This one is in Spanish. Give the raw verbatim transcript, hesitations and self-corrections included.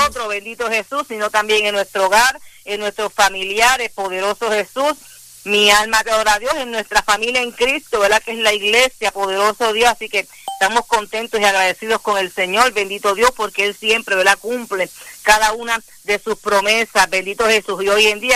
nosotros, bendito Jesús, sino también en nuestro hogar, en nuestros familiares, poderoso Jesús. Mi alma te adora a Dios, en nuestra familia en Cristo, ¿verdad? Que es la iglesia, poderoso Dios, así que estamos contentos y agradecidos con el Señor, bendito Dios, porque Él siempre, ¿verdad? Cumple cada una de sus promesas, bendito Jesús, y hoy en día